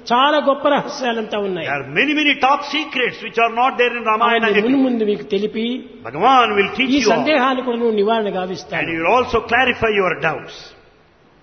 చాలా గొప్ప రహస్యాలంతా ఉన్నాయి. There are many top secrets which are not there in Ramayana. ముందు ముందు మీకు తెలిపి Bhagavan will teach ఈ you all. సందేహాలు కూడా నువ్వు నివారణ గావిస్తాను. And he will also clarify your doubts.